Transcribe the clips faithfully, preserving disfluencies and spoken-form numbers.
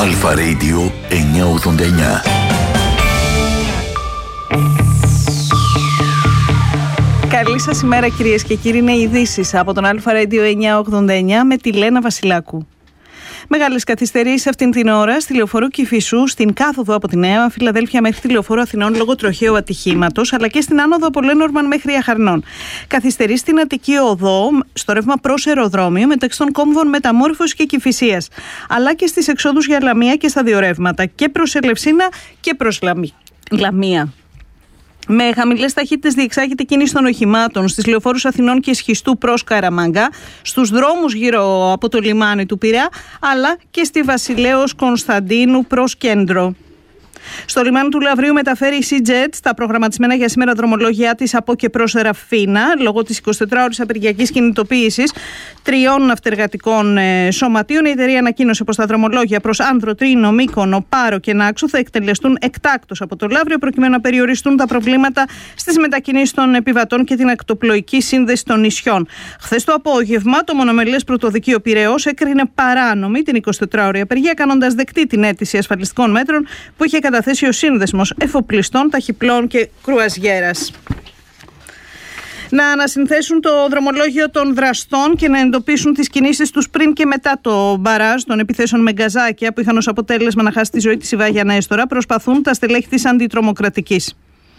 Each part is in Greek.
Αλφα Radio εννιακόσια ογδόντα εννιά. Καλή σας ημέρα κυρίες και κύριοι, είναι οι ειδήσεις από τον Αλφα Radio εννιακόσια ογδόντα εννιά με τη Λένα Βασιλάκου. Μεγάλες καθυστερήσεις αυτήν την ώρα στη λεωφορείο Κηφισού, στην κάθοδο από τη Νέα Φιλαδέλφια μέχρι τη λεωφόρο Αθηνών λόγω τροχαίου ατυχήματος, αλλά και στην άνοδο από Λένορμαν μέχρι Αχαρνών. Καθυστερεί στην Αττική Οδό, στο ρεύμα προς αεροδρόμιο μεταξύ των κόμβων Μεταμόρφωσης και Κηφισίας, αλλά και στις εξόδους για Λαμία και στα δύο ρεύματα, και προς Ελευσίνα και προς Λαμία. Με χαμηλές ταχύτητες διεξάγεται κίνηση των οχημάτων στις λεωφόρους Αθηνών και Σχιστού προς Καραμάγκα, στους δρόμους γύρω από το λιμάνι του Πειραιά, αλλά και στη Βασιλέως Κωνσταντίνου προς κέντρο. Στο λιμάνι του Λαυρίου μεταφέρει η Seajet τα προγραμματισμένα για σήμερα δρομολόγια της από και προς Ραφίνα, λόγω της εικοσιτετράωρης απεργιακής κινητοποίησης τριών ναυτεργατικών ε, σωματείων. Η εταιρεία ανακοίνωσε πως τα δρομολόγια προς Άνδρο, Τρίνο, Μύκονο, Πάρο και Νάξο θα εκτελεστούν εκτάκτως από το Λαύριο, προκειμένου να περιοριστούν τα προβλήματα στις μετακινήσεις των επιβατών και την ακτοπλοϊκή σύνδεση των νησιών. Χθες το απόγευμα, το μονομελές πρωτοδικείο Πειραιώς έκρινε παράνομη την εικοσιτετράωρη απεργία, κάνοντας δεκτή την αίτηση ασφαλιστικών μέτρων που είχε καταθέσει ο Σύνδεσμος Εφοπλιστών, Ταχυπλών και Κρουαζιέρας. Να ανασυνθέσουν το δρομολόγιο των δραστών και να εντοπίσουν τις κινήσεις τους πριν και μετά το μπαράζ των επιθέσεων με γκαζάκια που είχαν ως αποτέλεσμα να χάσει τη ζωή της η Βάγια Νέστορα, προσπαθούν τα στελέχη της αντιτρομοκρατικής.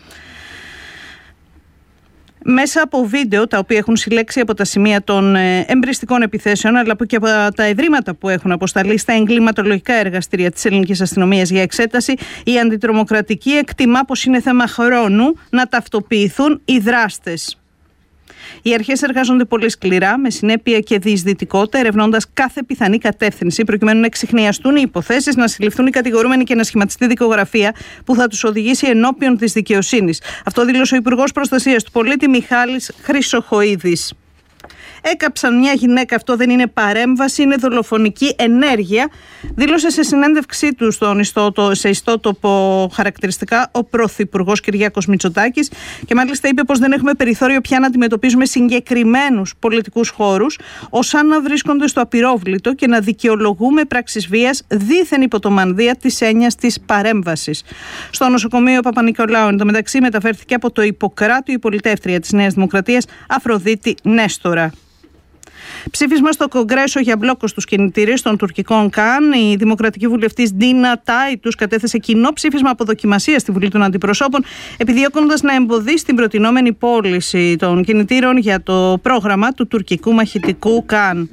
Μέσα από βίντεο τα οποία έχουν συλλέξει από τα σημεία των εμπριστικών επιθέσεων, αλλά και από τα ευρήματα που έχουν αποσταλεί στα εγκληματολογικά εργαστήρια της ελληνικής αστυνομίας για εξέταση, η αντιτρομοκρατική εκτιμά πως είναι θέμα χρόνου να ταυτοποιηθούν οι δράστες. Οι αρχές εργάζονται πολύ σκληρά, με συνέπεια και διεισδυτικότητα, ερευνώντας κάθε πιθανή κατεύθυνση, προκειμένου να εξιχνιαστούν οι υποθέσεις, να συλληφθούν οι κατηγορούμενοι και να σχηματιστεί δικογραφία που θα τους οδηγήσει ενώπιον της δικαιοσύνης. Αυτό δήλωσε ο Υπουργός Προστασίας του Πολίτη Μιχάλης Χρυσοχοΐδης. Έκαψαν μια γυναίκα, αυτό δεν είναι παρέμβαση, είναι δολοφονική ενέργεια, δήλωσε σε συνέντευξή του στον ιστότο, σε ιστότοπο χαρακτηριστικά ο Πρωθυπουργός Κυριάκος Μητσοτάκης, και μάλιστα είπε πως δεν έχουμε περιθώριο πια να αντιμετωπίζουμε συγκεκριμένους πολιτικούς χώρους ως σαν να βρίσκονται στο απειρόβλητο και να δικαιολογούμε πράξεις βίας δίθεν υπό το μανδύα της έννοιας της παρέμβασης. Στο νοσοκομείο Παπα-Νικολάου, εν τω μεταξύ, μεταφέρθηκε από το Ιπποκράτιο η πολιτεύτρια της Νέας Δημοκρατίας Αφροδίτη Νέστορα. Ψήφισμα στο Κογκρέσο για μπλόκο στους κινητήρες των τουρκικών ΚΑΝ. Η δημοκρατική βουλευτής Ντίνα Τάιτους κατέθεσε κοινό ψήφισμα αποδοκιμασίας στη Βουλή των Αντιπροσώπων, επιδιώκοντας να εμποδίσει την προτινόμενη πώληση των κινητήρων για το πρόγραμμα του τουρκικού μαχητικού ΚΑΝ.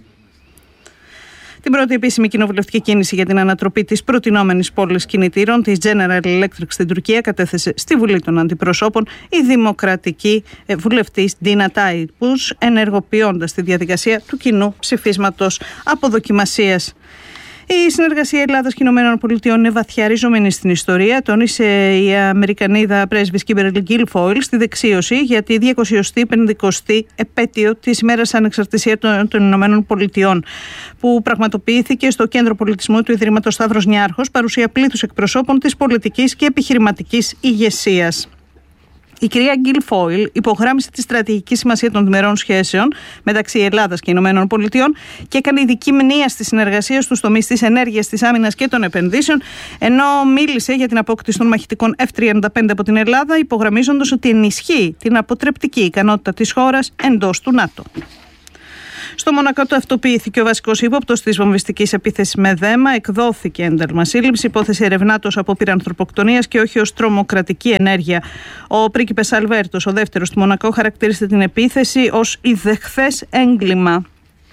Την πρώτη επίσημη κοινοβουλευτική κίνηση για την ανατροπή της προτινόμενης πώλησης κινητήρων της General Electric στην Τουρκία κατέθεσε στη Βουλή των Αντιπροσώπων η δημοκρατική βουλευτής Ντίνα Τάιτους, ενεργοποιώντας τη διαδικασία του κοινού ψηφίσματος αποδοκιμασίας. Η συνεργασία Ελλάδας και Ηνωμένων Πολιτειών είναι βαθιά ριζωμένη στην ιστορία, τόνισε η Αμερικανίδα πρέσβης Κίμπερλι Γκίλφοιλ στη δεξίωση για τη διακοσιοστή πενηκοστή επέτειο της ημέρας ανεξαρτησίας των, των Ηνωμένων Πολιτειών, που πραγματοποιήθηκε στο Κέντρο Πολιτισμού του Ιδρύματος Σταύρος Νιάρχος, παρουσία πλήθους εκπροσώπων της πολιτικής και επιχειρηματικής ηγεσίας. Η κυρία Γκίλφοιλ υπογράμμισε τη στρατηγική σημασία των διμερών σχέσεων μεταξύ Ελλάδας και Ηνωμένων Πολιτειών και έκανε ειδική μνήα στη συνεργασία στους τομείς της ενέργειας, της άμυνας και των επενδύσεων, ενώ μίλησε για την απόκτηση των μαχητικών εφ τριάντα πέντε από την Ελλάδα, υπογραμμίζοντας ότι ενισχύει την αποτρεπτική ικανότητα της χώρας εντός του ΝΑΤΟ. Στο Μονακό ταυτοποιήθηκε ο βασικός ύποπτος της βομβιστικής επίθεσης με δέμα, εκδόθηκε ένταλμα σύλληψη, υπόθεση ερευνάται ως απόπειρα ανθρωποκτονίας και όχι ως τρομοκρατική ενέργεια. Ο πρίγκιπας Αλβέρτος, ο δεύτερος του Μονακό, χαρακτήρισε την επίθεση ως ιδεχθές έγκλημα.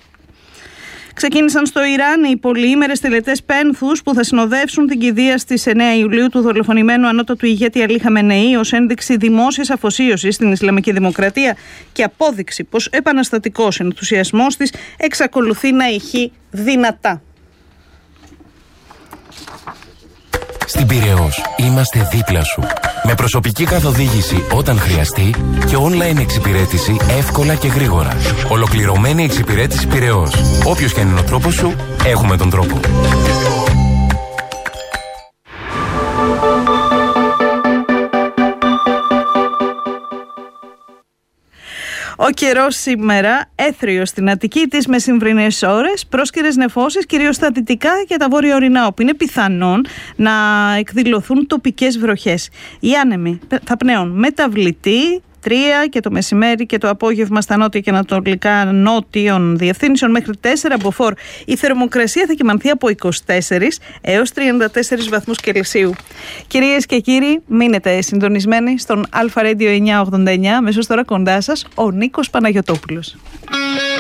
Ξεκίνησαν στο Ιράν οι πολυήμερες τελετές πένθους που θα συνοδεύσουν την κηδεία στις εννέα Ιουλίου του δολοφονημένου ανώτατου ηγέτη Αλή Χαμενεή, ως ένδειξη δημόσιας αφοσίωσης στην Ισλαμική Δημοκρατία και απόδειξη πως επαναστατικός ενθουσιασμός της εξακολουθεί να ηχεί δυνατά. Στην Πειραιώς είμαστε δίπλα σου. Με προσωπική καθοδήγηση όταν χρειαστεί και online εξυπηρέτηση εύκολα και γρήγορα. Ολοκληρωμένη εξυπηρέτηση Πειραιώς. Όποιος και αν είναι ο τρόπος σου, έχουμε τον τρόπο. Ο Ο καιρός σήμερα έθριος στην Αττική, τις μεσημβρινές ώρες, πρόσκαιρες νεφώσεις κυρίως στα δυτικά και τα βόρεια ορεινά, όπου είναι πιθανόν να εκδηλωθούν τοπικές βροχές. Οι άνεμοι θα πνέουν μεταβλητοί, τρία και το μεσημέρι και το απόγευμα στα νότια και ανατολικά νότιων διευθύνσεων μέχρι τέσσερα μποφόρ. Η θερμοκρασία θα κυμανθεί από είκοσι τέσσερα έως τριάντα τέσσερα βαθμούς Κελσίου. Κυρίες και κύριοι, μείνετε συντονισμένοι στον Αλφα Radio εννιακόσια ογδόντα εννιά. Μέσως τώρα κοντά σας ο Νίκος Παναγιωτόπουλος.